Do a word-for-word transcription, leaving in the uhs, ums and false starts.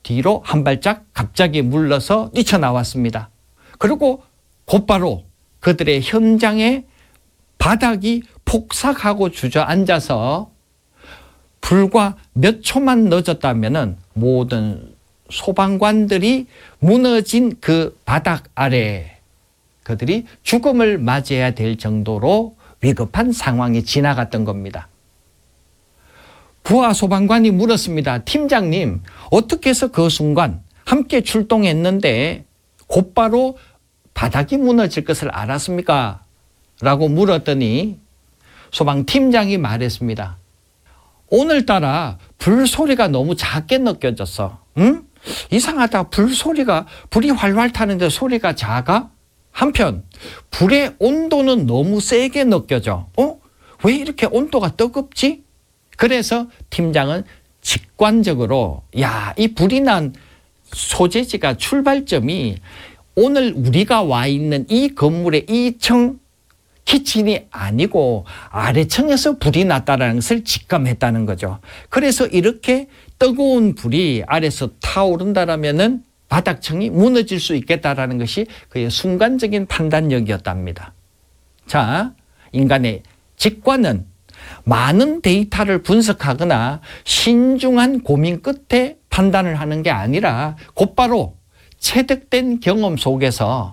뒤로 한 발짝 갑자기 물러서 뛰쳐나왔습니다. 그리고 곧바로 그들의 현장에 바닥이 폭삭하고 주저앉아서 불과 몇 초만 늦었다면 모든 소방관들이 무너진 그 바닥 아래 그들이 죽음을 맞이해야 될 정도로 위급한 상황이 지나갔던 겁니다. 부하 소방관이 물었습니다. 팀장님, 어떻게 해서 그 순간 함께 출동했는데 곧바로 바닥이 무너질 것을 알았습니까? 라고 물었더니 소방팀장이 말했습니다. 오늘따라 불소리가 너무 작게 느껴졌어. 응? 이상하다. 불소리가, 불이 활활 타는데 소리가 작아? 한편 불의 온도는 너무 세게 느껴져. 어? 왜 이렇게 온도가 뜨겁지? 그래서 팀장은 직관적으로 야, 이 불이 난 소재지가 출발점이 오늘 우리가 와 있는 이 건물의 이 층 키친이 아니고 아래층에서 불이 났다는 것을 직감했다는 거죠. 그래서 이렇게 뜨거운 불이 아래서 타오른다라면은 바닥층이 무너질 수 있겠다라는 것이 그의 순간적인 판단력이었답니다. 자, 인간의 직관은 많은 데이터를 분석하거나 신중한 고민 끝에 판단을 하는 게 아니라 곧바로 체득된 경험 속에서